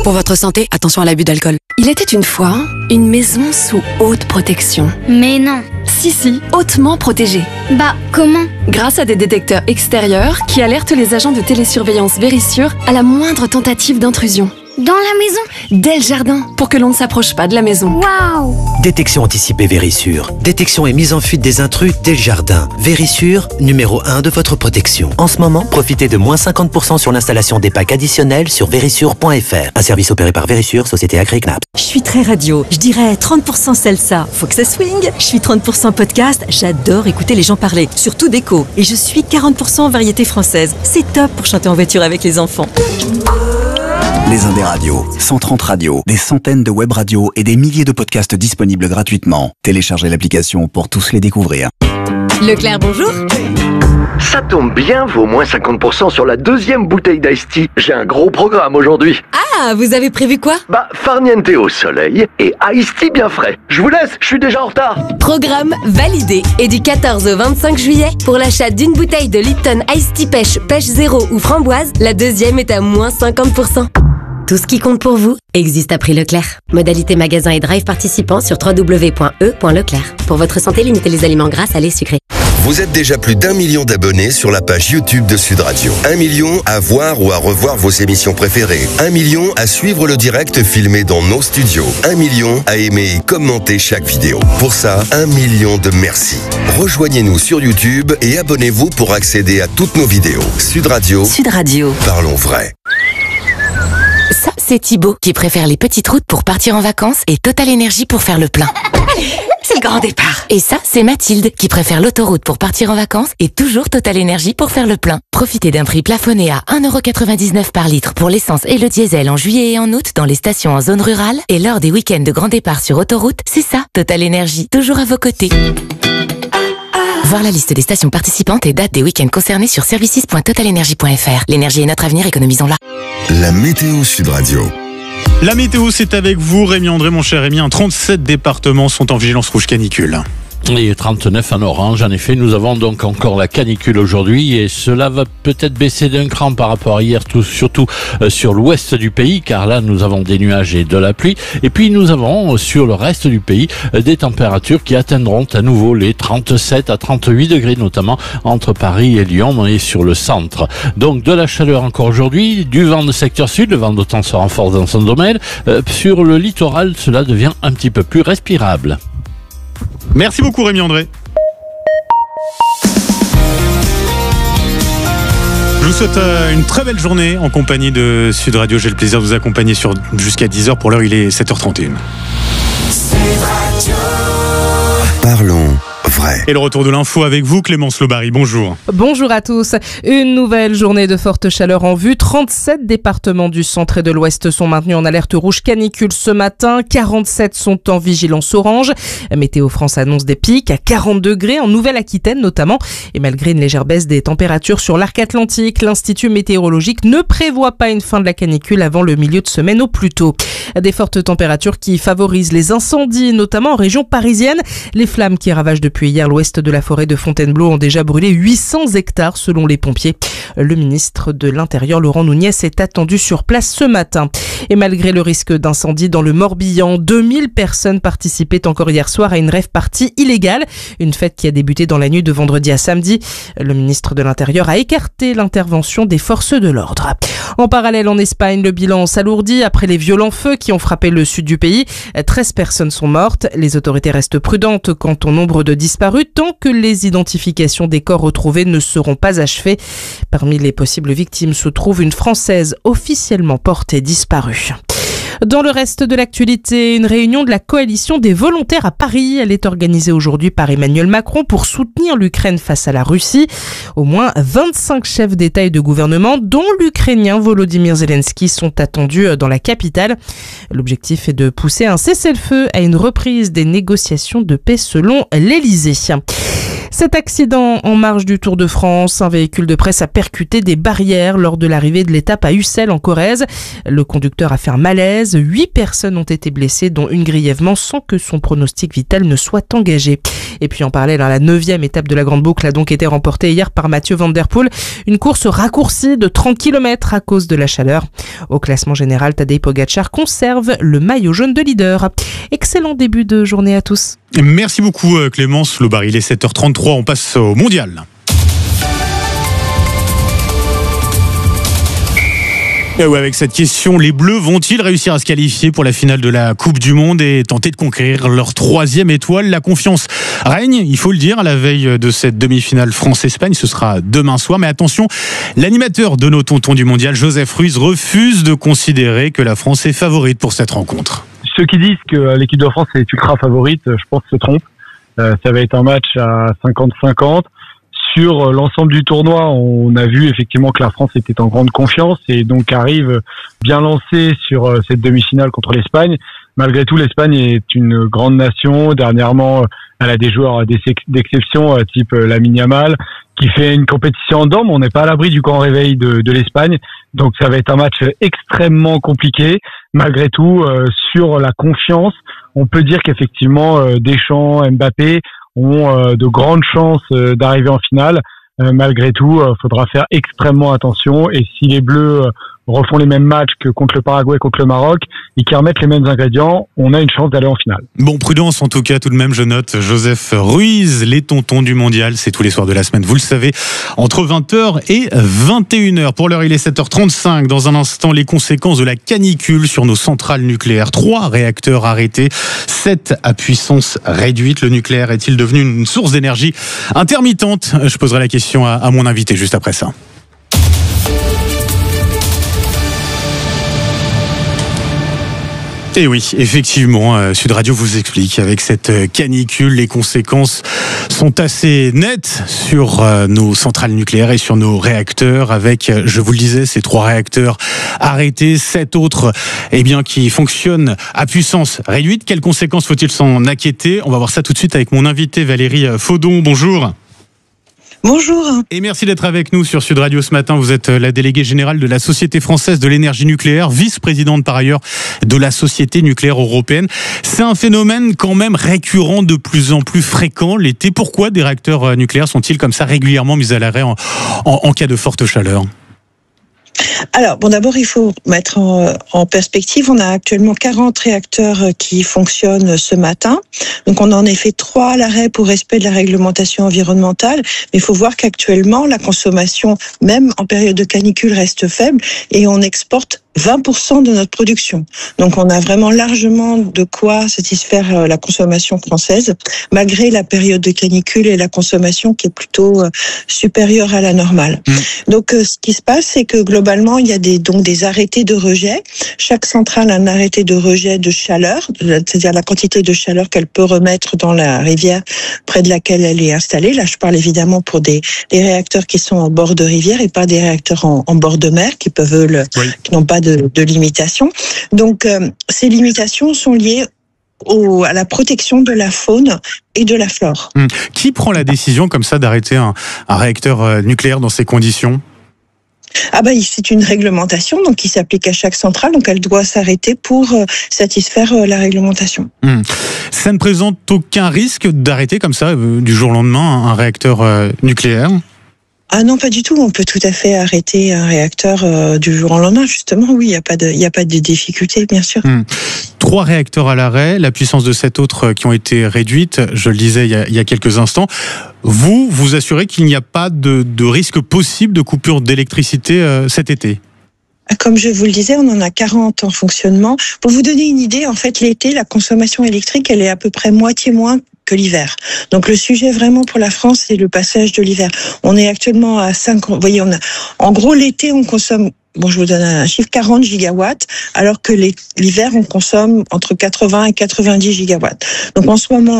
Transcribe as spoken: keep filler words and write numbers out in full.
Pour votre santé, attention à l'abus d'alcool. Il était une fois une maison sous haute protection. Mais non. Si, si, hautement protégée. Bah, comment? Grâce à des détecteurs extérieurs qui alertent les agents de télésurveillance Verisure à la moindre tentative d'intrusion. Dans la maison? Dès le jardin, pour que l'on ne s'approche pas de la maison. Waouh! Détection anticipée Verisure. Détection et mise en fuite des intrus dès le jardin. Verisure, numéro un de votre protection. En ce moment, profitez de moins cinquante pour cent sur l'installation des packs additionnels sur verisure point f r. Un service opéré par Verisure, société agréée C N A P. Je suis très radio. Je dirais trente pour cent salsa. Faut que ça swing. Je suis trente pour cent podcast. J'adore écouter les gens parler. Surtout d'écho. Et je suis quarante pour cent variété française. C'est top pour chanter en voiture avec les enfants. Les Indés Radios, cent trente radios, des centaines de web radios et des milliers de podcasts disponibles gratuitement. Téléchargez l'application pour tous les découvrir. Leclerc, bonjour. Ça tombe bien, vaut moins cinquante pour cent sur la deuxième bouteille d'Ice Tea. J'ai un gros programme aujourd'hui. Ah, vous avez prévu quoi? Bah, farniente au soleil et Ice Tea bien frais. Je vous laisse, je suis déjà en retard. Programme validé. Et du quatorze au vingt-cinq juillet, pour l'achat d'une bouteille de Lipton Ice Tea Pêche, Pêche Zéro ou Framboise, la deuxième est à moins cinquante pour cent. Tout ce qui compte pour vous existe à prix Leclerc. Modalité magasin et drive participants sur w w w point e point leclerc. Pour votre santé, limitez les aliments gras, salés, sucrés. Vous êtes déjà plus d'un million d'abonnés sur la page YouTube de Sud Radio. Un million à voir ou à revoir vos émissions préférées. Un million à suivre le direct filmé dans nos studios. Un million à aimer et commenter chaque vidéo. Pour ça, un million de merci. Rejoignez-nous sur YouTube et abonnez-vous pour accéder à toutes nos vidéos. Sud Radio. Sud Radio. Parlons vrai. Ça, c'est Thibaut qui préfère les petites routes pour partir en vacances et Total Énergie pour faire le plein. C'est le grand départ. Et ça, c'est Mathilde qui préfère l'autoroute pour partir en vacances et toujours Total Énergie pour faire le plein. Profitez d'un prix plafonné à un euro quatre-vingt-dix-neuf par litre pour l'essence et le diesel en juillet et en août dans les stations en zone rurale. Et lors des week-ends de grand départ sur autoroute, c'est ça, Total Énergie, toujours à vos côtés. Voir la liste des stations participantes et dates des week-ends concernés sur services point total énergie point f r. L'énergie est notre avenir, économisons-la. La météo Sud Radio. La météo, c'est avec vous, Rémi André, mon cher Rémi. trente-sept départements sont en vigilance rouge canicule. Et trente-neuf en orange. En effet, nous avons donc encore la canicule aujourd'hui et cela va peut-être baisser d'un cran par rapport à hier, tout, surtout euh, sur l'ouest du pays, car là nous avons des nuages et de la pluie. Et puis nous avons euh, sur le reste du pays euh, des températures qui atteindront à nouveau les trente-sept à trente-huit degrés, notamment entre Paris et Lyon et sur le centre. Donc de la chaleur encore aujourd'hui, du vent de secteur sud, le vent de temps se renforce dans son domaine. Euh, sur le littoral, cela devient un petit peu plus respirable. Merci beaucoup Rémi André. Je vous souhaite une très belle journée en compagnie de Sud Radio. J'ai le plaisir de vous accompagner sur jusqu'à dix heures. Pour l'heure, il est sept heures trente et une. Parlons vrai. Et le retour de l'info avec vous, Clémence Lobary. Bonjour. Bonjour à tous. Une nouvelle journée de forte chaleur en vue. trente-sept départements du centre et de l'ouest sont maintenus en alerte rouge canicule ce matin. quarante-sept sont en vigilance orange. Météo France annonce des pics à quarante degrés en Nouvelle-Aquitaine notamment. Et malgré une légère baisse des températures sur l'arc atlantique, l'Institut météorologique ne prévoit pas une fin de la canicule avant le milieu de semaine au plus tôt. Des fortes températures qui favorisent les incendies, notamment en région parisienne. Les flammes qui ravagent depuis hier l'ouest de la forêt de Fontainebleau ont déjà brûlé huit cents hectares selon les pompiers. Le ministre de l'Intérieur, Laurent Nunez, est attendu sur place ce matin. Et malgré le risque d'incendie dans le Morbihan, deux mille personnes participaient encore hier soir à une rave party illégale. Une fête qui a débuté dans la nuit de vendredi à samedi. Le ministre de l'Intérieur a écarté l'intervention des forces de l'ordre. En parallèle, en Espagne, le bilan s'alourdit après les violents feux qui ont frappé le sud du pays. treize personnes sont mortes. Les autorités restent prudentes quant au nombre de disparus tant que les identifications des corps retrouvés ne seront pas achevées. Parmi les possibles victimes se trouve une Française officiellement portée disparue. Dans le reste de l'actualité, une réunion de la coalition des volontaires à Paris. Elle est organisée aujourd'hui par Emmanuel Macron pour soutenir l'Ukraine face à la Russie. Au moins vingt-cinq chefs d'État et de gouvernement, dont l'Ukrainien Volodymyr Zelensky, sont attendus dans la capitale. L'objectif est de pousser un cessez-le-feu à une reprise des négociations de paix selon l'Élysée. Cet accident en marge du Tour de France, un véhicule de presse a percuté des barrières lors de l'arrivée de l'étape à Ussel en Corrèze. Le conducteur a fait un malaise. Huit personnes ont été blessées, dont une grièvement, sans que son pronostic vital ne soit engagé. Et puis en parallèle, la neuvième étape de la Grande Boucle a donc été remportée hier par Mathieu Van Der Poel. Une course raccourcie de trente kilomètres à cause de la chaleur. Au classement général, Tadej Pogačar conserve le maillot jaune de leader. Excellent début de journée à tous. Merci beaucoup Clémence Lobar. Il est sept heures trente-trois, on passe au mondial. Et ouais, avec cette question, les Bleus vont-ils réussir à se qualifier pour la finale de la Coupe du Monde et tenter de conquérir leur troisième étoile? La confiance règne, il faut le dire, à la veille de cette demi-finale France-Espagne. Ce sera demain soir. Mais attention, l'animateur de nos tontons du mondial, Joseph Ruiz, refuse de considérer que la France est favorite pour cette rencontre. Ceux qui disent que l'équipe de France est ultra favorite, je pense se trompent. Euh, ça va être un match à cinquante cinquante. Sur l'ensemble du tournoi, on a vu effectivement que la France était en grande confiance et donc arrive bien lancée sur cette demi-finale contre l'Espagne. Malgré tout, l'Espagne est une grande nation. Dernièrement, elle a des joueurs d'exception, type Lamine Yamal, qui fait une compétition en dorme. On n'est pas à l'abri du grand réveil de, de l'Espagne. Donc ça va être un match extrêmement compliqué. Malgré tout, euh, sur la confiance, on peut dire qu'effectivement, euh, Deschamps, Mbappé ont euh, de grandes chances euh, d'arriver en finale. Euh, malgré tout, il euh, faudra faire extrêmement attention. Et si les Bleus euh, refont les mêmes matchs que contre le Paraguay, contre le Maroc, et qui remettent les mêmes ingrédients, on a une chance d'aller en finale. Bon, prudence en tout cas, tout de même, je note Joseph Ruiz, les tontons du mondial, c'est tous les soirs de la semaine, vous le savez, entre vingt heures et vingt et une heures. Pour l'heure, il est sept heures trente-cinq. Dans un instant, les conséquences de la canicule sur nos centrales nucléaires. Trois réacteurs arrêtés, sept à puissance réduite. Le nucléaire est-il devenu une source d'énergie intermittente? Je poserai la question à, à mon invité juste après ça. Et oui, effectivement, Sud Radio vous explique, avec cette canicule, les conséquences sont assez nettes sur nos centrales nucléaires et sur nos réacteurs, avec, je vous le disais, ces trois réacteurs arrêtés, sept autres eh bien, qui fonctionnent à puissance réduite. Quelles conséquences faut-il s'en inquiéter? On va voir ça tout de suite avec mon invité Valérie Faudon. Bonjour. Bonjour. Et merci d'être avec nous sur Sud Radio ce matin. Vous êtes la déléguée générale de la Société française de l'énergie nucléaire, vice-présidente par ailleurs de la Société nucléaire européenne. C'est un phénomène quand même récurrent, de plus en plus fréquent l'été. Pourquoi des réacteurs nucléaires sont-ils comme ça régulièrement mis à l'arrêt en, en, en cas de forte chaleur ? Alors, bon, d'abord, il faut mettre en, en perspective, on a actuellement quarante réacteurs qui fonctionnent ce matin. Donc, on en a fait trois à l'arrêt pour respect de la réglementation environnementale. Mais il faut voir qu'actuellement, la consommation, même en période de canicule, reste faible et on exporte vingt pour cent de notre production. Donc, on a vraiment largement de quoi satisfaire la consommation française, malgré la période de canicule et la consommation qui est plutôt supérieure à la normale. Mmh. Donc, ce qui se passe, c'est que globalement, il y a des, donc des arrêtés de rejet. Chaque centrale a un arrêté de rejet de chaleur, c'est-à-dire la quantité de chaleur qu'elle peut remettre dans la rivière près de laquelle elle est installée. Là, je parle évidemment pour des, des réacteurs qui sont en bord de rivière et pas des réacteurs en, en bord de mer qui peuvent, le, oui. qui n'ont pas de De, de limitations. Donc, euh, ces limitations sont liées au, à la protection de la faune et de la flore. Hum. Qui prend la décision comme ça d'arrêter un, un réacteur euh, nucléaire dans ces conditions ? Ah bah, c'est une réglementation donc qui s'applique à chaque centrale, donc elle doit s'arrêter pour euh, satisfaire euh, la réglementation. Hum. Ça ne présente aucun risque d'arrêter comme ça euh, du jour au lendemain un réacteur euh, nucléaire ? Ah non, pas du tout. On peut tout à fait arrêter un réacteur euh, du jour au lendemain. Justement, oui, il n'y a pas de, il y a pas de difficulté, bien sûr. Hum. Trois réacteurs à l'arrêt, la puissance de sept autres qui ont été réduites. Je le disais il y a, il y a quelques instants. Vous, vous assurez qu'il n'y a pas de, de risque possible de coupure d'électricité euh, cet été ? Comme je vous le disais, on en a quarante en fonctionnement. Pour vous donner une idée, en fait, l'été, la consommation électrique, elle est à peu près moitié moins que l'hiver. Donc le sujet vraiment pour la France, c'est le passage de l'hiver. On est actuellement à cinq, vous voyez, on a, en gros, l'été, on consomme, bon, je vous donne un chiffre, quarante gigawatts, alors que l'hiver, on consomme entre quatre-vingts et quatre-vingt-dix gigawatts. Donc en ce moment,